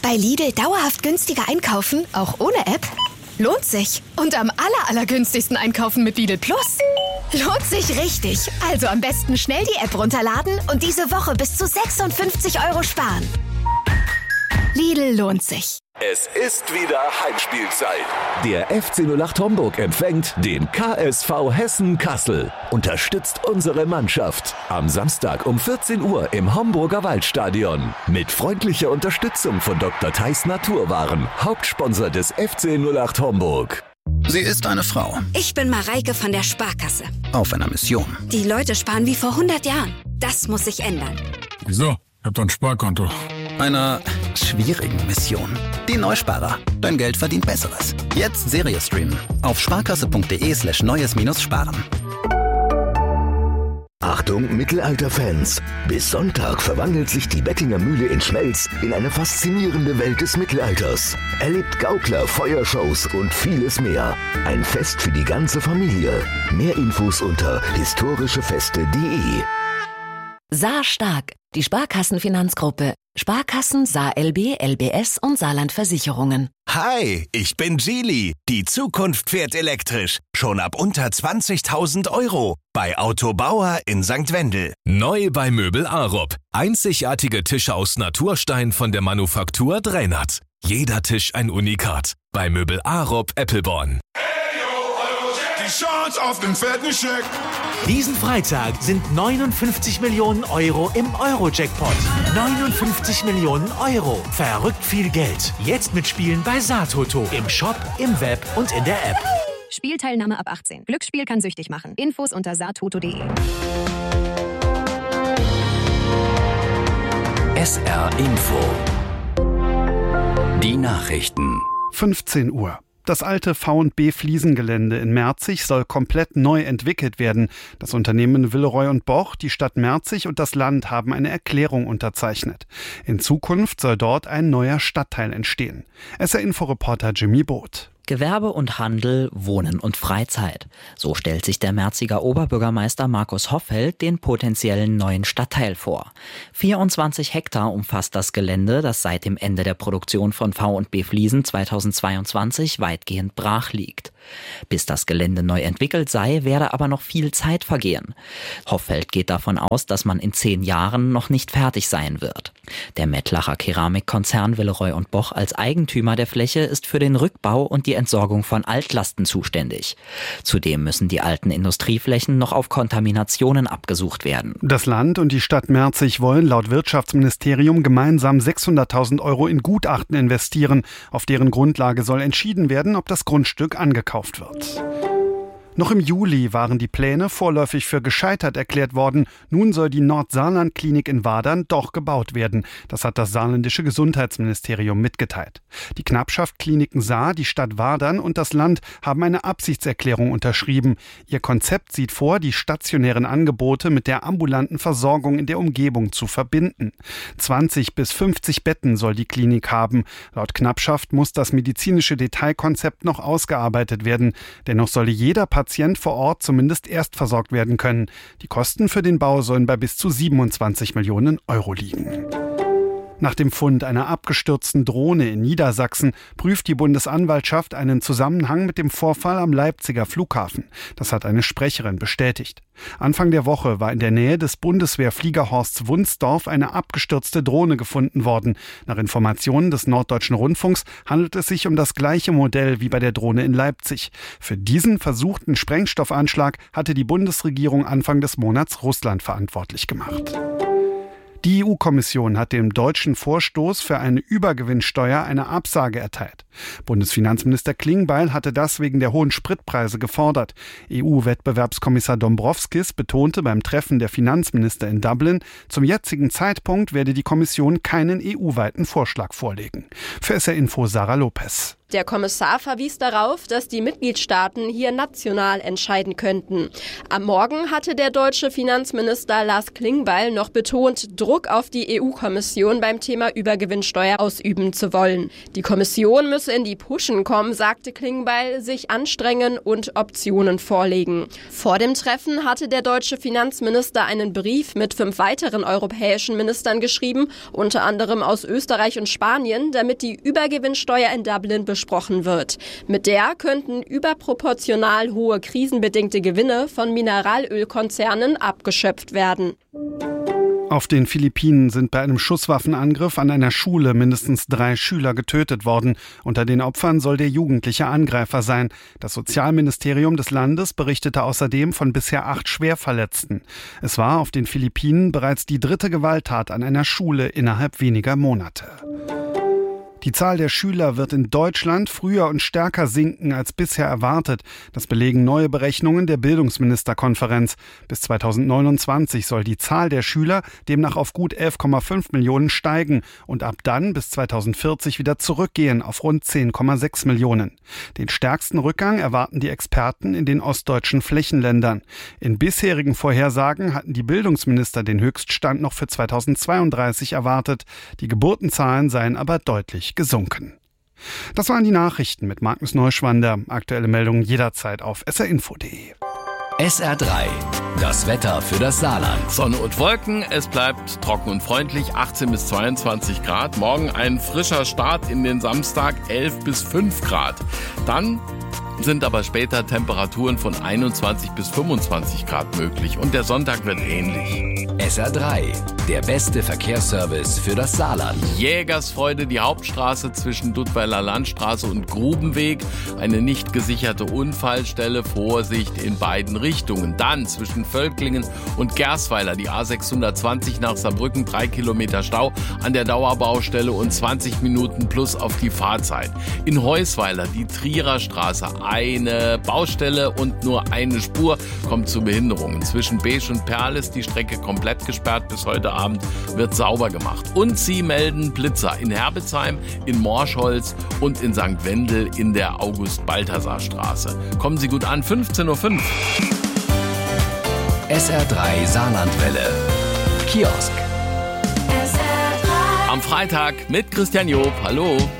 Bei Lidl dauerhaft günstiger einkaufen, auch ohne App? Lohnt sich. Und am allergünstigsten einkaufen mit Lidl Plus? Lohnt sich richtig. Also am besten schnell die App runterladen und diese Woche bis zu 56 € sparen. Lidl lohnt sich. Es ist wieder Heimspielzeit. Der FC 08 Homburg empfängt den KSV Hessen-Kassel. Unterstützt unsere Mannschaft. Am Samstag um 14 Uhr im Homburger Waldstadion. Mit freundlicher Unterstützung von Dr. Theis Naturwaren, Hauptsponsor des FC 08 Homburg. Sie ist eine Frau. Ich bin Mareike von der Sparkasse. Auf einer Mission. Die Leute sparen wie vor 100 Jahren. Das muss sich ändern. Wieso? Ich hab doch ein Sparkonto. Einer schwierigen Mission. Die Neusparer. Dein Geld verdient Besseres. Jetzt Serie streamen. Auf sparkasse.de/neues-sparen. Achtung, Mittelalter-Fans! Bis Sonntag verwandelt sich die Bettinger Mühle in Schmelz in eine faszinierende Welt des Mittelalters. Erlebt Gaukler, Feuershows und vieles mehr. Ein Fest für die ganze Familie. Mehr Infos unter historischefeste.de. Saar Stark, die Sparkassenfinanzgruppe. Sparkassen, Saar LB, LBS und Saarland Versicherungen. Hi, ich bin Geely. Die Zukunft fährt elektrisch. Schon ab unter 20.000 € bei Autobauer in St. Wendel. Neu bei Möbel Arup. Einzigartige Tische aus Naturstein von der Manufaktur Drainert. Jeder Tisch ein Unikat. Bei Möbel Arup Eppelborn. Die Chance auf den fetten Scheck. Diesen Freitag sind 59 Millionen € im Euro-Jackpot. 59 Millionen €. Verrückt viel Geld. Jetzt mitspielen bei Saartoto. Im Shop, im Web und in der App. Spielteilnahme ab 18. Glücksspiel kann süchtig machen. Infos unter saartoto.de. SR Info. Die Nachrichten. 15 Uhr. Das alte V&B Fliesengelände in Merzig soll komplett neu entwickelt werden. Das Unternehmen Villeroy & Boch, die Stadt Merzig und das Land haben eine Erklärung unterzeichnet. In Zukunft soll dort ein neuer Stadtteil entstehen. SR-Info-Reporter Jimmy Both. Gewerbe und Handel, Wohnen und Freizeit. So stellt sich der Merziger Oberbürgermeister Markus Hoffeld den potenziellen neuen Stadtteil vor. 24 Hektar umfasst das Gelände, das seit dem Ende der Produktion von V&B Fliesen 2022 weitgehend brach liegt. Bis das Gelände neu entwickelt sei, werde aber noch viel Zeit vergehen. Hoffeld geht davon aus, dass man in 10 Jahren noch nicht fertig sein wird. Der Mettlacher Keramikkonzern Villeroy & Boch als Eigentümer der Fläche ist für den Rückbau und die Entsorgung von Altlasten zuständig. Zudem müssen die alten Industrieflächen noch auf Kontaminationen abgesucht werden. Das Land und die Stadt Merzig wollen laut Wirtschaftsministerium gemeinsam 600.000 € in Gutachten investieren. Auf deren Grundlage soll entschieden werden, ob das Grundstück angekauft wird. Noch im Juli waren die Pläne vorläufig für gescheitert erklärt worden. Nun soll die Nordsaarland-Klinik in Wadern doch gebaut werden. Das hat das saarländische Gesundheitsministerium mitgeteilt. Die Knappschaft Kliniken Saar, die Stadt Wadern und das Land haben eine Absichtserklärung unterschrieben. Ihr Konzept sieht vor, die stationären Angebote mit der ambulanten Versorgung in der Umgebung zu verbinden. 20 bis 50 Betten soll die Klinik haben. Laut Knappschaft muss das medizinische Detailkonzept noch ausgearbeitet werden. Dennoch solle jeder Patient vor Ort zumindest erst versorgt werden können. Die Kosten für den Bau sollen bei bis zu 27 Millionen € liegen. Nach dem Fund einer abgestürzten Drohne in Niedersachsen prüft die Bundesanwaltschaft einen Zusammenhang mit dem Vorfall am Leipziger Flughafen. Das hat eine Sprecherin bestätigt. Anfang der Woche war in der Nähe des Bundeswehrfliegerhorsts Wunsdorf eine abgestürzte Drohne gefunden worden. Nach Informationen des Norddeutschen Rundfunks handelt es sich um das gleiche Modell wie bei der Drohne in Leipzig. Für diesen versuchten Sprengstoffanschlag hatte die Bundesregierung Anfang des Monats Russland verantwortlich gemacht. Die EU-Kommission hat dem deutschen Vorstoß für eine Übergewinnsteuer eine Absage erteilt. Bundesfinanzminister Klingbeil hatte das wegen der hohen Spritpreise gefordert. EU-Wettbewerbskommissar Dombrovskis betonte beim Treffen der Finanzminister in Dublin, zum jetzigen Zeitpunkt werde die Kommission keinen EU-weiten Vorschlag vorlegen. Für SR Info Sarah Lopez. Der Kommissar verwies darauf, dass die Mitgliedstaaten hier national entscheiden könnten. Am Morgen hatte der deutsche Finanzminister Lars Klingbeil noch betont, Druck auf die EU-Kommission beim Thema Übergewinnsteuer ausüben zu wollen. Die Kommission müsse in die Puschen kommen, sagte Klingbeil, sich anstrengen und Optionen vorlegen. Vor dem Treffen hatte der deutsche Finanzminister einen Brief mit 5 weiteren europäischen Ministern geschrieben, unter anderem aus Österreich und Spanien, damit die Übergewinnsteuer in Dublin besprochen wird. Mit der könnten überproportional hohe krisenbedingte Gewinne von Mineralölkonzernen abgeschöpft werden. Auf den Philippinen sind bei einem Schusswaffenangriff an einer Schule mindestens 3 Schüler getötet worden. Unter den Opfern soll der jugendliche Angreifer sein. Das Sozialministerium des Landes berichtete außerdem von bisher 8 Schwerverletzten. Es war auf den Philippinen bereits die 3. Gewalttat an einer Schule innerhalb weniger Monate. Die Zahl der Schüler wird in Deutschland früher und stärker sinken als bisher erwartet. Das belegen neue Berechnungen der Bildungsministerkonferenz. Bis 2029 soll die Zahl der Schüler demnach auf gut 11,5 Millionen steigen und ab dann bis 2040 wieder zurückgehen auf rund 10,6 Millionen. Den stärksten Rückgang erwarten die Experten in den ostdeutschen Flächenländern. In bisherigen Vorhersagen hatten die Bildungsminister den Höchststand noch für 2032 erwartet. Die Geburtenzahlen seien aber deutlich gesunken. Das waren die Nachrichten mit Magnus Neuschwander. Aktuelle Meldungen jederzeit auf srinfo.de. SR3, das Wetter für das Saarland. Sonne und Wolken, es bleibt trocken und freundlich, 18 bis 22 Grad. Morgen ein frischer Start in den Samstag, 11 bis 5 Grad. Dann sind aber später Temperaturen von 21 bis 25 Grad möglich und der Sonntag wird ähnlich. SR3, der beste Verkehrsservice für das Saarland. Jägersfreude, die Hauptstraße zwischen Duttweiler Landstraße und Grubenweg. Eine nicht gesicherte Unfallstelle, Vorsicht in beiden Richtungen. Dann zwischen Völklingen und Gersweiler die A620 nach Saarbrücken, 3 Kilometer Stau an der Dauerbaustelle und 20 Minuten plus auf die Fahrzeit. In Heusweiler die Trierer Straße, eine Baustelle und nur eine Spur, kommt zu Behinderungen. Zwischen Beesch und Perl ist die Strecke komplett gesperrt. Bis heute Abend wird sauber gemacht. Und sie melden Blitzer in Herbesheim, in Morschholz und in St. Wendel in der August-Balthasar-Straße. Kommen Sie gut an, 15:05 Uhr. SR3 Saarlandwelle. Kiosk. Am Freitag mit Christian Job. Hallo.